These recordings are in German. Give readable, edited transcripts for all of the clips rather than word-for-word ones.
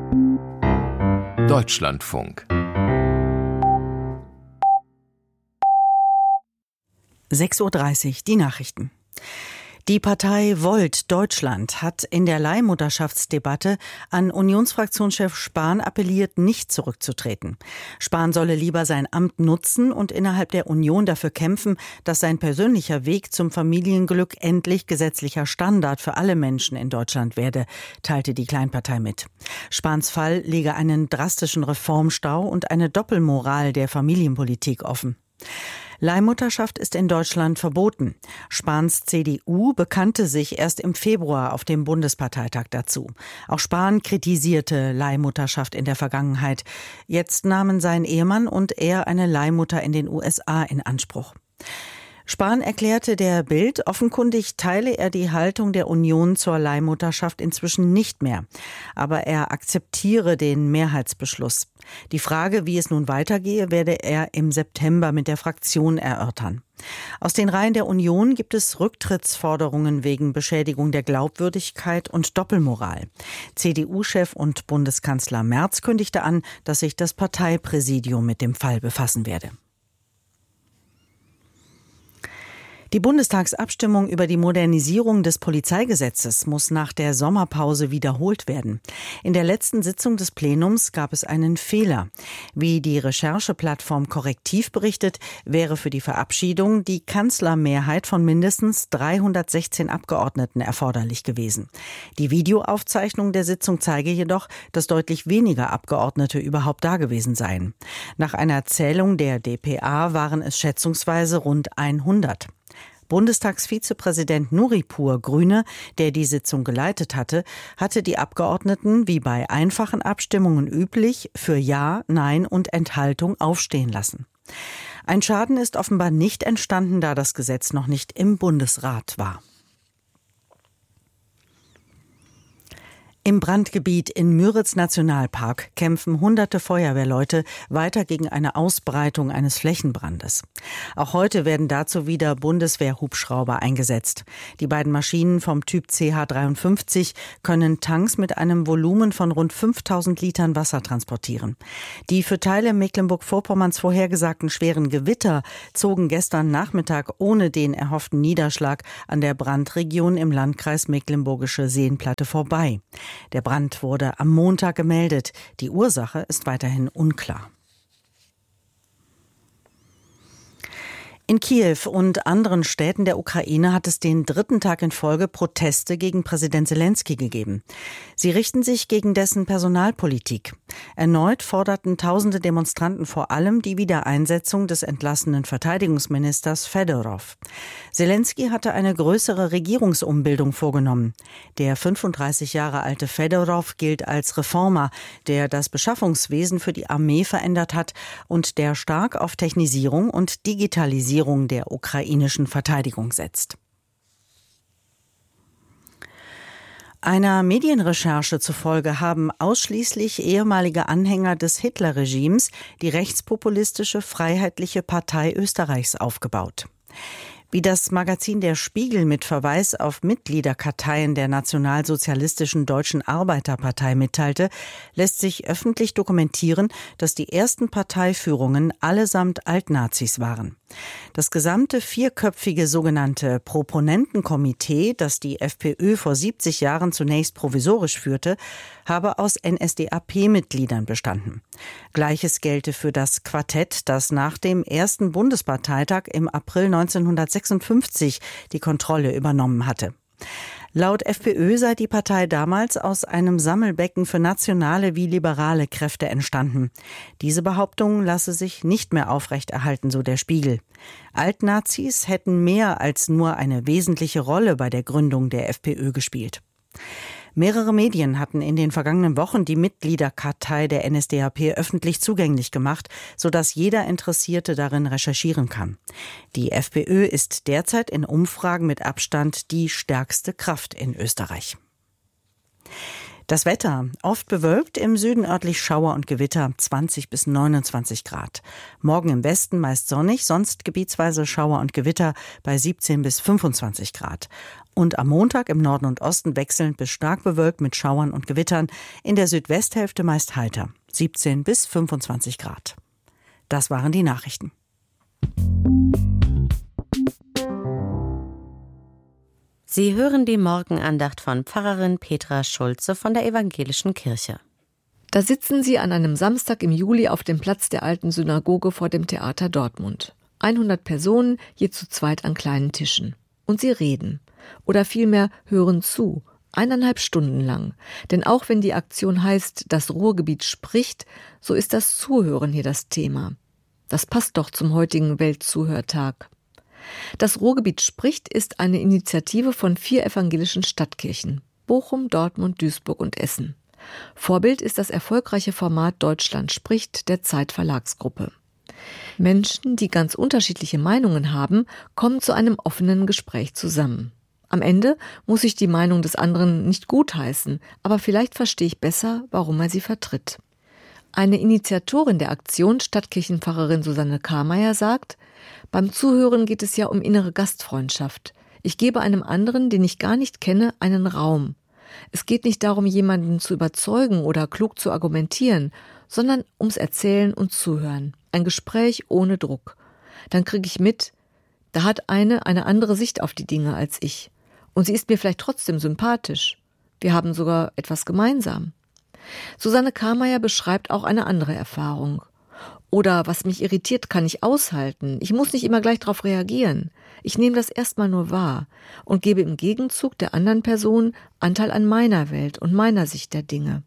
Deutschlandfunk 6:30 Uhr, die Nachrichten. Die Partei Volt Deutschland hat in der Leihmutterschaftsdebatte an Unionsfraktionschef Spahn appelliert, nicht zurückzutreten. Spahn solle lieber sein Amt nutzen und innerhalb der Union dafür kämpfen, dass sein persönlicher Weg zum Familienglück endlich gesetzlicher Standard für alle Menschen in Deutschland werde, teilte die Kleinpartei mit. Spahns Fall lege einen drastischen Reformstau und eine Doppelmoral der Familienpolitik offen. Leihmutterschaft ist in Deutschland verboten. Spahns CDU bekannte sich erst im Februar auf dem Bundesparteitag dazu. Auch Spahn kritisierte Leihmutterschaft in der Vergangenheit. Jetzt nahmen sein Ehemann und er eine Leihmutter in den USA in Anspruch. Spahn erklärte der Bild, offenkundig teile er die Haltung der Union zur Leihmutterschaft inzwischen nicht mehr. Aber er akzeptiere den Mehrheitsbeschluss. Die Frage, wie es nun weitergehe, werde er im September mit der Fraktion erörtern. Aus den Reihen der Union gibt es Rücktrittsforderungen wegen Beschädigung der Glaubwürdigkeit und Doppelmoral. CDU-Chef und Bundeskanzler Merz kündigte an, dass sich das Parteipräsidium mit dem Fall befassen werde. Die Bundestagsabstimmung über die Modernisierung des Polizeigesetzes muss nach der Sommerpause wiederholt werden. In der letzten Sitzung des Plenums gab es einen Fehler. Wie die Rechercheplattform Korrektiv berichtet, wäre für die Verabschiedung die Kanzlermehrheit von mindestens 316 Abgeordneten erforderlich gewesen. Die Videoaufzeichnung der Sitzung zeige jedoch, dass deutlich weniger Abgeordnete überhaupt da gewesen seien. Nach einer Zählung der dpa waren es schätzungsweise rund 100. Bundestagsvizepräsident Nuripur, Grüne, der die Sitzung geleitet hatte die Abgeordneten, wie bei einfachen Abstimmungen üblich, für Ja, Nein und Enthaltung aufstehen lassen. Ein Schaden ist offenbar nicht entstanden, da das Gesetz noch nicht im Bundesrat war. Im Brandgebiet in Müritz-Nationalpark kämpfen hunderte Feuerwehrleute weiter gegen eine Ausbreitung eines Flächenbrandes. Auch heute werden dazu wieder Bundeswehr-Hubschrauber eingesetzt. Die beiden Maschinen vom Typ CH-53 können Tanks mit einem Volumen von rund 5000 Litern Wasser transportieren. Die für Teile Mecklenburg-Vorpommerns vorhergesagten schweren Gewitter zogen gestern Nachmittag ohne den erhofften Niederschlag an der Brandregion im Landkreis Mecklenburgische Seenplatte vorbei. Der Brand wurde am Montag gemeldet. Die Ursache ist weiterhin unklar. In Kiew und anderen Städten der Ukraine hat es den dritten Tag in Folge Proteste gegen Präsident Selenskyj gegeben. Sie richten sich gegen dessen Personalpolitik. Erneut forderten tausende Demonstranten vor allem die Wiedereinsetzung des entlassenen Verteidigungsministers Fedorov. Selenskyj hatte eine größere Regierungsumbildung vorgenommen. Der 35 Jahre alte Fedorov gilt als Reformer, der das Beschaffungswesen für die Armee verändert hat und der stark auf Technisierung und Digitalisierung der ukrainischen Verteidigung setzt. Einer Medienrecherche zufolge haben ausschließlich ehemalige Anhänger des Hitlerregimes die rechtspopulistische Freiheitliche Partei Österreichs aufgebaut. Wie das Magazin Der Spiegel mit Verweis auf Mitgliederkarteien der Nationalsozialistischen Deutschen Arbeiterpartei mitteilte, lässt sich öffentlich dokumentieren, dass die ersten Parteiführungen allesamt Altnazis waren. Das gesamte vierköpfige sogenannte Proponentenkomitee, das die FPÖ vor 70 Jahren zunächst provisorisch führte, habe aus NSDAP-Mitgliedern bestanden. Gleiches gelte für das Quartett, das nach dem ersten Bundesparteitag im April 1956 die Kontrolle übernommen hatte. Laut FPÖ sei die Partei damals aus einem Sammelbecken für nationale wie liberale Kräfte entstanden. Diese Behauptung lasse sich nicht mehr aufrechterhalten, so der Spiegel. Altnazis hätten mehr als nur eine wesentliche Rolle bei der Gründung der FPÖ gespielt. Mehrere Medien hatten in den vergangenen Wochen die Mitgliederkartei der NSDAP öffentlich zugänglich gemacht, sodass jeder Interessierte darin recherchieren kann. Die FPÖ ist derzeit in Umfragen mit Abstand die stärkste Kraft in Österreich. Das Wetter, oft bewölkt, im Süden örtlich Schauer und Gewitter, 20 bis 29 Grad. Morgen im Westen meist sonnig, sonst gebietsweise Schauer und Gewitter bei 17 bis 25 Grad. Und am Montag im Norden und Osten wechselnd bis stark bewölkt mit Schauern und Gewittern, in der Südwesthälfte meist heiter, 17 bis 25 Grad. Das waren die Nachrichten. Sie hören die Morgenandacht von Pfarrerin Petra Schulze von der Evangelischen Kirche. Da sitzen sie an einem Samstag im Juli auf dem Platz der alten Synagoge vor dem Theater Dortmund. 100 Personen, je zu zweit an kleinen Tischen. Und sie reden. Oder vielmehr hören zu. 1,5 Stunden lang. Denn auch wenn die Aktion heißt, das Ruhrgebiet spricht, so ist das Zuhören hier das Thema. Das passt doch zum heutigen Weltzuhörtag. Das Ruhrgebiet spricht ist eine Initiative von 4 evangelischen Stadtkirchen: Bochum, Dortmund, Duisburg und Essen. Vorbild ist das erfolgreiche Format Deutschland spricht der Zeit Verlagsgruppe. Menschen, die ganz unterschiedliche Meinungen haben, kommen zu einem offenen Gespräch zusammen. Am Ende muss ich die Meinung des anderen nicht gutheißen, aber vielleicht verstehe ich besser, warum er sie vertritt. Eine Initiatorin der Aktion, Stadtkirchenpfarrerin Susanne Karmeier, sagt: Beim Zuhören geht es ja um innere Gastfreundschaft. Ich gebe einem anderen, den ich gar nicht kenne, einen Raum. Es geht nicht darum, jemanden zu überzeugen oder klug zu argumentieren, sondern ums Erzählen und Zuhören. Ein Gespräch ohne Druck. Dann kriege ich mit, da hat eine andere Sicht auf die Dinge als ich. Und sie ist mir vielleicht trotzdem sympathisch. Wir haben sogar etwas gemeinsam. Susanne Karmeier beschreibt auch eine andere Erfahrung. Oder was mich irritiert, kann ich aushalten. Ich muss nicht immer gleich darauf reagieren. Ich nehme das erstmal nur wahr und gebe im Gegenzug der anderen Person Anteil an meiner Welt und meiner Sicht der Dinge.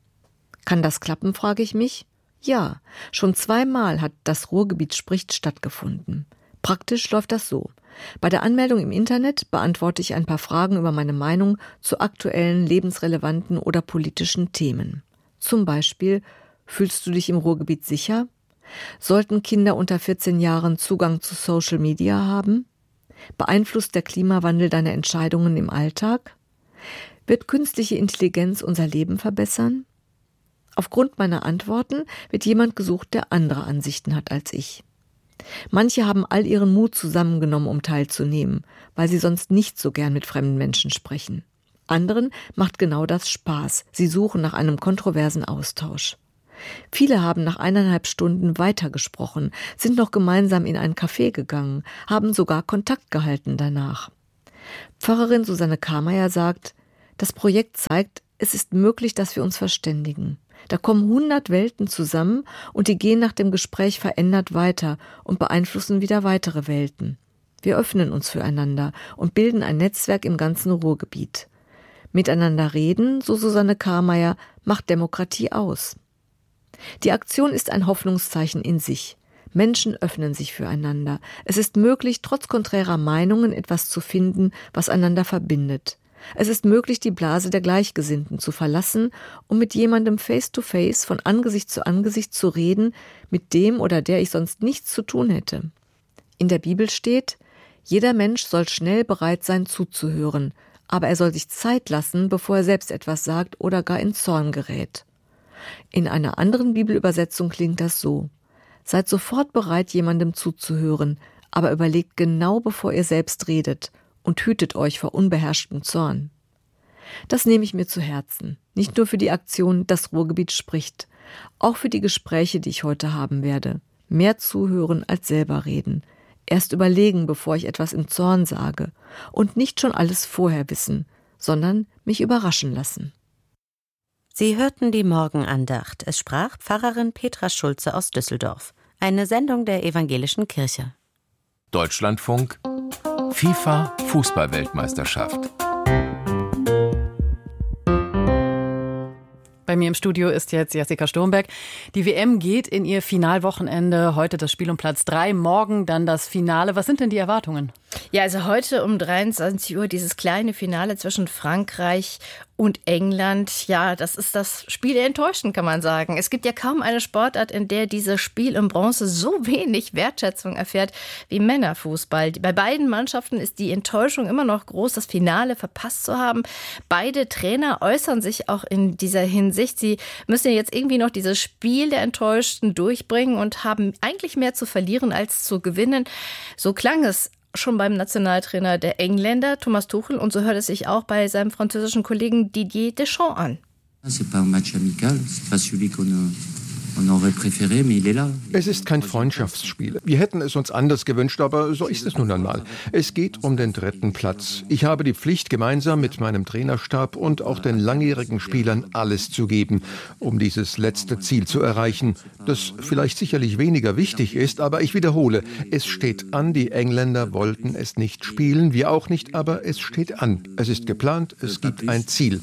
Kann das klappen, frage ich mich? Ja, schon 2-mal hat das Ruhrgebiet spricht stattgefunden. Praktisch läuft das so. Bei der Anmeldung im Internet beantworte ich ein paar Fragen über meine Meinung zu aktuellen, lebensrelevanten oder politischen Themen. Zum Beispiel: Fühlst du dich im Ruhrgebiet sicher? Sollten Kinder unter 14 Jahren Zugang zu Social Media haben? Beeinflusst der Klimawandel deine Entscheidungen im Alltag? Wird künstliche Intelligenz unser Leben verbessern? Aufgrund meiner Antworten wird jemand gesucht, der andere Ansichten hat als ich. Manche haben all ihren Mut zusammengenommen, um teilzunehmen, weil sie sonst nicht so gern mit fremden Menschen sprechen. Anderen macht genau das Spaß. Sie suchen nach einem kontroversen Austausch. Viele haben nach 1,5 Stunden weitergesprochen, sind noch gemeinsam in ein Café gegangen, haben sogar Kontakt gehalten danach. Pfarrerin Susanne Karmeier sagt: Das Projekt zeigt, es ist möglich, dass wir uns verständigen. Da kommen 100 Welten zusammen und die gehen nach dem Gespräch verändert weiter und beeinflussen wieder weitere Welten. Wir öffnen uns füreinander und bilden ein Netzwerk im ganzen Ruhrgebiet. Miteinander reden, so Susanne Karmeier, macht Demokratie aus. Die Aktion ist ein Hoffnungszeichen in sich. Menschen öffnen sich füreinander. Es ist möglich, trotz konträrer Meinungen etwas zu finden, was einander verbindet. Es ist möglich, die Blase der Gleichgesinnten zu verlassen, um mit jemandem face-to-face, von Angesicht zu reden, mit dem oder der ich sonst nichts zu tun hätte. In der Bibel steht: Jeder Mensch soll schnell bereit sein zuzuhören, aber er soll sich Zeit lassen, bevor er selbst etwas sagt oder gar in Zorn gerät. In einer anderen Bibelübersetzung klingt das so: Seid sofort bereit, jemandem zuzuhören, aber überlegt genau, bevor ihr selbst redet, und hütet euch vor unbeherrschtem Zorn. Das nehme ich mir zu Herzen, nicht nur für die Aktion Das Ruhrgebiet spricht, auch für die Gespräche, die ich heute haben werde. Mehr zuhören als selber reden. Erst überlegen, bevor ich etwas im Zorn sage, und nicht schon alles vorher wissen, sondern mich überraschen lassen. Sie hörten die Morgenandacht. Es sprach Pfarrerin Petra Schulze aus Düsseldorf. Eine Sendung der Evangelischen Kirche. Deutschlandfunk FIFA Fußball-Weltmeisterschaft. Bei mir im Studio ist jetzt Jessica Sturmberg. Die WM geht in ihr Finalwochenende. Heute das Spiel um Platz 3, morgen dann das Finale. Was sind denn die Erwartungen? Ja, also heute um 23 Uhr dieses kleine Finale zwischen Frankreich und England. Ja, das ist das Spiel der Enttäuschten, kann man sagen. Es gibt ja kaum eine Sportart, in der dieses Spiel in Bronze so wenig Wertschätzung erfährt wie Männerfußball. Bei beiden Mannschaften ist die Enttäuschung immer noch groß, das Finale verpasst zu haben. Beide Trainer äußern sich auch in dieser Hinsicht. Sie müssen ja jetzt irgendwie noch dieses Spiel der Enttäuschten durchbringen und haben eigentlich mehr zu verlieren als zu gewinnen. So klang es schon beim Nationaltrainer der Engländer, Thomas Tuchel, und so hört es sich auch bei seinem französischen Kollegen Didier Deschamps an. C'est pas un match amical, c'est pas celui qu'on aurait préféré, mais il est là. Es ist kein Freundschaftsspiel. Wir hätten es uns anders gewünscht, aber so ist es nun einmal. Es geht um den 3. Platz. Ich habe die Pflicht, gemeinsam mit meinem Trainerstab und auch den langjährigen Spielern alles zu geben, um dieses letzte Ziel zu erreichen, das vielleicht sicherlich weniger wichtig ist, aber ich wiederhole, es steht an, die Engländer wollten es nicht spielen, wir auch nicht, aber es steht an. Es ist geplant, es gibt ein Ziel.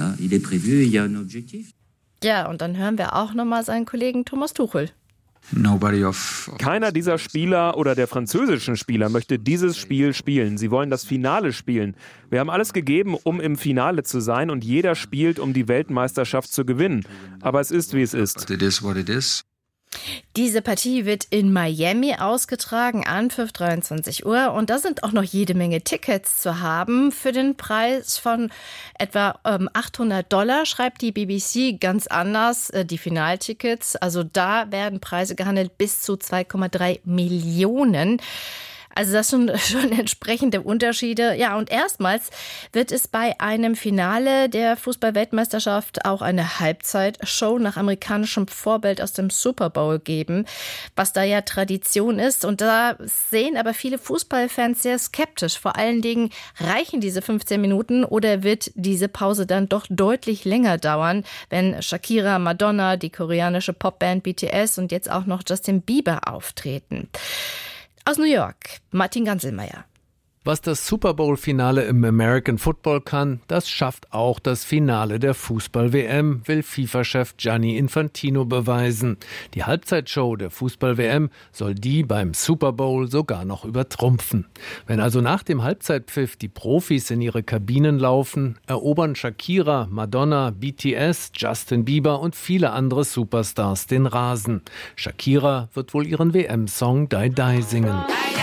Ja, und dann hören wir auch nochmal seinen Kollegen Thomas Tuchel. Keiner dieser Spieler oder der französischen Spieler möchte dieses Spiel spielen. Sie wollen das Finale spielen. Wir haben alles gegeben, um im Finale zu sein, und jeder spielt, um die Weltmeisterschaft zu gewinnen. Aber es ist, wie es ist. Diese Partie wird in Miami ausgetragen, Anpfiff 23 Uhr. Und da sind auch noch jede Menge Tickets zu haben. Für den Preis von etwa $800, schreibt die BBC ganz anders, die Finaltickets. Also da werden Preise gehandelt bis zu 2,3 Millionen. Also das sind schon entsprechende Unterschiede. Ja, und erstmals wird es bei einem Finale der Fußball-Weltmeisterschaft auch eine Halbzeitshow nach amerikanischem Vorbild aus dem Super Bowl geben, was da ja Tradition ist. Und da sehen aber viele Fußballfans sehr skeptisch. Vor allen Dingen, reichen diese 15 Minuten oder wird diese Pause dann doch deutlich länger dauern, wenn Shakira, Madonna, die koreanische Popband BTS und jetzt auch noch Justin Bieber auftreten. Aus New York, Martin Ganselmeier. Was das Super Bowl-Finale im American Football kann, das schafft auch das Finale der Fußball-WM, will FIFA-Chef Gianni Infantino beweisen. Die Halbzeitshow der Fußball-WM soll die beim Super Bowl sogar noch übertrumpfen. Wenn also nach dem Halbzeitpfiff die Profis in ihre Kabinen laufen, erobern Shakira, Madonna, BTS, Justin Bieber und viele andere Superstars den Rasen. Shakira wird wohl ihren WM-Song Die Die singen.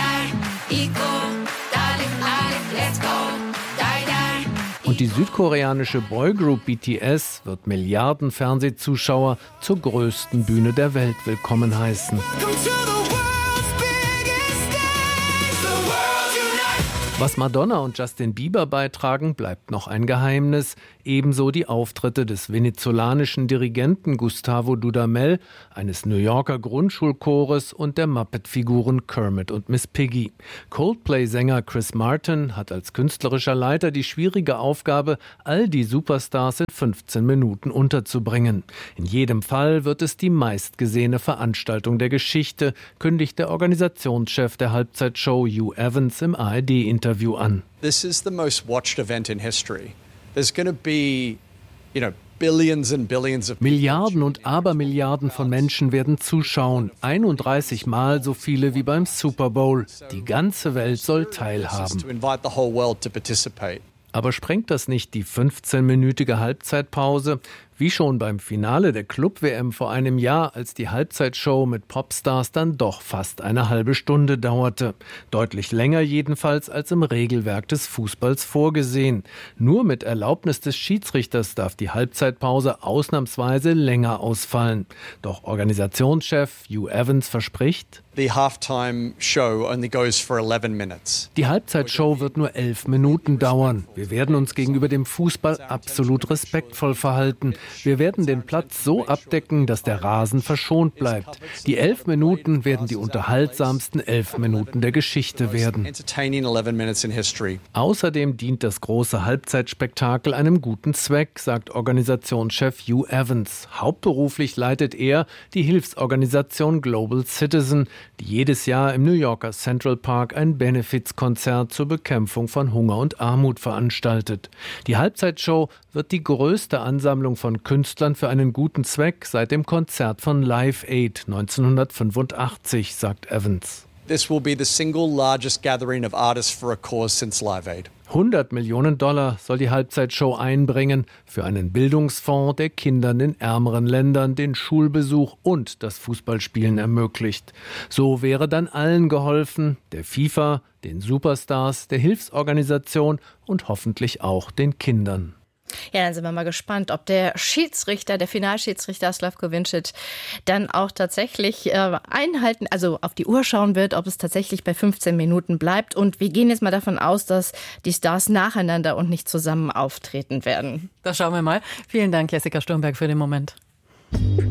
Und die südkoreanische Boygroup BTS wird Milliarden Fernsehzuschauer zur größten Bühne der Welt willkommen heißen. Was Madonna und Justin Bieber beitragen, bleibt noch ein Geheimnis. Ebenso die Auftritte des venezolanischen Dirigenten Gustavo Dudamel, eines New Yorker Grundschulchores und der Muppet-Figuren Kermit und Miss Piggy. Coldplay-Sänger Chris Martin hat als künstlerischer Leiter die schwierige Aufgabe, all die Superstars in 15 Minuten unterzubringen. In jedem Fall wird es die meistgesehene Veranstaltung der Geschichte, kündigt der Organisationschef der Halbzeitshow Hugh Evans im ARD-Interview an. This is the most watched event in history. There's going to be, billions and billions of Milliarden und Abermilliarden von Menschen werden zuschauen. 31 Mal so viele wie beim Super Bowl. Die ganze Welt soll teilhaben. Aber sprengt das nicht die 15-minütige Halbzeitpause? Wie schon beim Finale der Club-WM vor einem Jahr, als die Halbzeitshow mit Popstars dann doch fast eine halbe Stunde dauerte. Deutlich länger jedenfalls als im Regelwerk des Fußballs vorgesehen. Nur mit Erlaubnis des Schiedsrichters darf die Halbzeitpause ausnahmsweise länger ausfallen. Doch Organisationschef Hugh Evans verspricht: The halftime show only goes for 11 minutes. Die Halbzeitshow wird nur 11 Minuten dauern. Wir werden uns gegenüber dem Fußball absolut respektvoll verhalten. Wir werden den Platz so abdecken, dass der Rasen verschont bleibt. Die 11 Minuten werden die unterhaltsamsten 11 Minuten der Geschichte werden. Außerdem dient das große Halbzeitspektakel einem guten Zweck, sagt Organisationschef Hugh Evans. Hauptberuflich leitet er die Hilfsorganisation Global Citizen, die jedes Jahr im New Yorker Central Park ein Benefizkonzert zur Bekämpfung von Hunger und Armut veranstaltet. Die Halbzeitshow wird die größte Ansammlung von Künstlern für einen guten Zweck seit dem Konzert von Live Aid 1985, sagt Evans. This will be the single largest gathering of artists for a cause since Live Aid. $100 Millionen soll die Halbzeitshow einbringen für einen Bildungsfonds, der Kindern in ärmeren Ländern den Schulbesuch und das Fußballspielen ermöglicht. So wäre dann allen geholfen, der FIFA, den Superstars, der Hilfsorganisation und hoffentlich auch den Kindern. Ja, dann sind wir mal gespannt, ob der Schiedsrichter, der Finalschiedsrichter Slavko Vincic, dann auch tatsächlich einhalten, also auf die Uhr schauen wird, ob es tatsächlich bei 15 Minuten bleibt. Und wir gehen jetzt mal davon aus, dass die Stars nacheinander und nicht zusammen auftreten werden. Das schauen wir mal. Vielen Dank, Jessica Sturmberg, für den Moment.